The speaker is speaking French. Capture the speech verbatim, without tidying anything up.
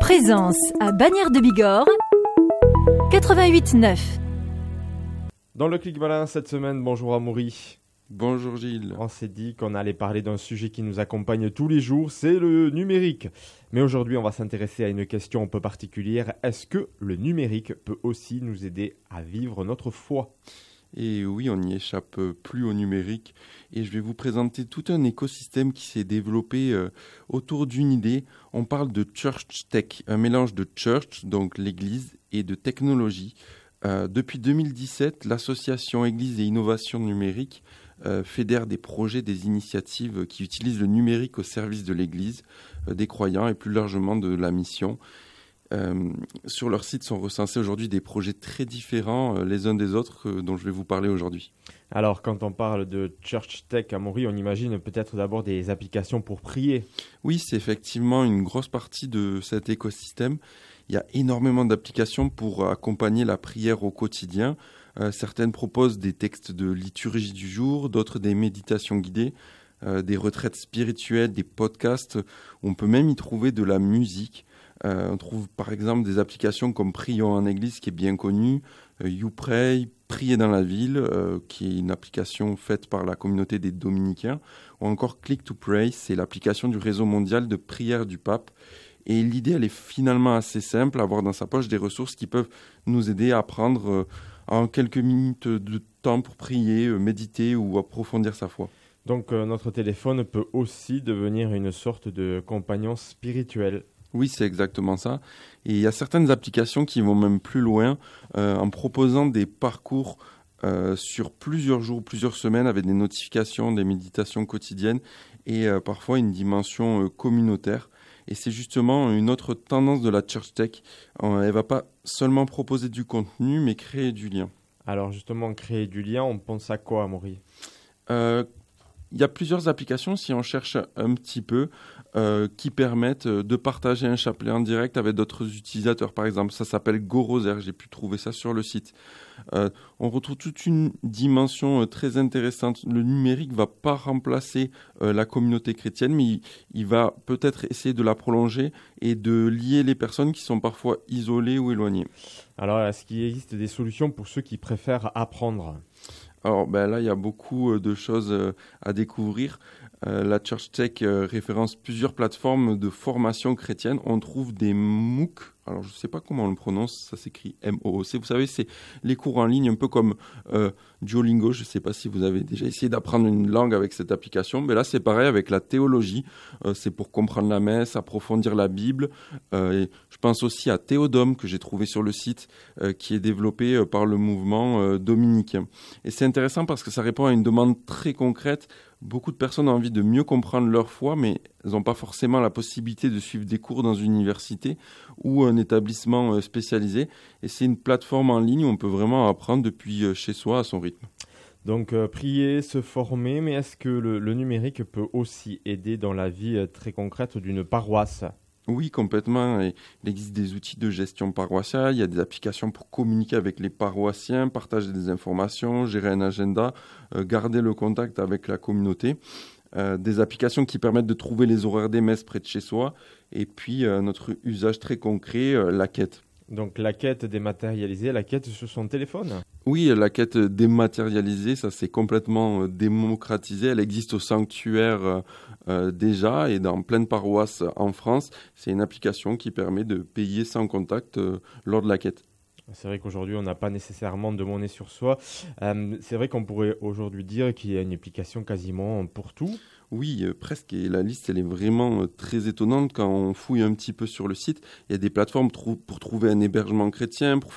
Présence à Bagnères de Bigorre, quatre-vingt-huit neuf. Dans le Clic Malin cette semaine, bonjour Amaury. Bonjour Gilles. On s'est dit qu'on allait parler d'un sujet qui nous accompagne tous les jours, c'est le numérique. Mais aujourd'hui, on va s'intéresser à une question un peu particulière. Est-ce que le numérique peut aussi nous aider à vivre notre foi ? Et oui, on n'y échappe plus au numérique. Et je vais vous présenter tout un écosystème qui s'est développé euh, autour d'une idée. On parle de Church Tech, un mélange de church, donc l'église, et de technologie. Euh, depuis deux mille dix-sept, l'association Église et Innovation Numérique euh, fédère des projets, des initiatives qui utilisent le numérique au service de l'Église, euh, des croyants et plus largement de la mission. Euh, sur leur site sont recensés aujourd'hui des projets très différents euh, les uns des autres euh, dont je vais vous parler aujourd'hui. Alors, quand on parle de Church Tech à Amaury, on imagine peut-être d'abord des applications pour prier. Oui, c'est effectivement une grosse partie de cet écosystème. Il y a énormément d'applications pour accompagner la prière au quotidien. Euh, certaines proposent des textes de liturgie du jour, d'autres des méditations guidées, euh, des retraites spirituelles, des podcasts. On peut même y trouver de la musique. Euh, on trouve par exemple des applications comme Prions en Église qui est bien connue, euh, YouPray, Prier dans la ville, euh, qui est une application faite par la communauté des Dominicains, ou encore Click to Pray, c'est l'application du réseau mondial de prière du pape. Et l'idée, elle est finalement assez simple, avoir dans sa poche des ressources qui peuvent nous aider à prendre euh, en quelques minutes de temps pour prier, euh, méditer ou approfondir sa foi. Donc euh, notre téléphone peut aussi devenir une sorte de compagnon spirituel. Oui, c'est exactement ça. Et il y a certaines applications qui vont même plus loin euh, en proposant des parcours euh, sur plusieurs jours, plusieurs semaines avec des notifications, des méditations quotidiennes et euh, parfois une dimension euh, communautaire. Et c'est justement une autre tendance de la Church Tech. Euh, elle ne va pas seulement proposer du contenu, mais créer du lien. Alors justement, créer du lien, on pense à quoi, Amaury ? euh, Il y a plusieurs applications, si on cherche un petit peu, euh, qui permettent de partager un chapelet en direct avec d'autres utilisateurs. Par exemple, ça s'appelle GoRosaire, j'ai pu trouver ça sur le site. Euh, on retrouve toute une dimension euh, très intéressante. Le numérique ne va pas remplacer euh, la communauté chrétienne, mais il, il va peut-être essayer de la prolonger et de lier les personnes qui sont parfois isolées ou éloignées. Alors, est-ce qu'il existe des solutions pour ceux qui préfèrent apprendre ? Alors ben là, il y a beaucoup de choses euh, à découvrir. Euh, la Church Tech euh, référence plusieurs plateformes de formation chrétienne. On trouve des MOOC. Alors, je ne sais pas comment on le prononce, ça s'écrit M O O C. Vous savez, c'est les cours en ligne, un peu comme euh, Duolingo. Je ne sais pas si vous avez déjà essayé d'apprendre une langue avec cette application. Mais là, c'est pareil avec la théologie. Euh, c'est pour comprendre la messe, approfondir la Bible. Euh, et je pense aussi à Théodome, que j'ai trouvé sur le site, euh, qui est développé euh, par le mouvement euh, dominicain. Et c'est intéressant parce que ça répond à une demande très concrète. Beaucoup de personnes ont envie de mieux comprendre leur foi, mais elles n'ont pas forcément la possibilité de suivre des cours dans une université ou un établissement spécialisé. Et c'est une plateforme en ligne où on peut vraiment apprendre depuis chez soi à son rythme. Donc euh, prier, se former, mais est-ce que le, le numérique peut aussi aider dans la vie euh, très concrète d'une paroisse ? Oui, complètement. Et il existe des outils de gestion paroissiale, il y a des applications pour communiquer avec les paroissiens, partager des informations, gérer un agenda, euh, garder le contact avec la communauté. Euh, des applications qui permettent de trouver les horaires des messes près de chez soi. Et puis, euh, notre usage très concret, euh, la quête. Donc la quête dématérialisée, la quête sur son téléphone ? Oui, la quête dématérialisée, ça s'est complètement démocratisé. Elle existe au sanctuaire euh, euh, déjà et dans plein de paroisses en France. C'est une application qui permet de payer sans contact euh, lors de la quête. C'est vrai qu'aujourd'hui, on n'a pas nécessairement de monnaie sur soi. Euh, c'est vrai qu'on pourrait aujourd'hui dire qu'il y a une application quasiment pour tout. Oui, euh, presque. Et la liste, elle est vraiment euh, très étonnante quand on fouille un petit peu sur le site. Il y a des plateformes trou- pour trouver un hébergement chrétien, pour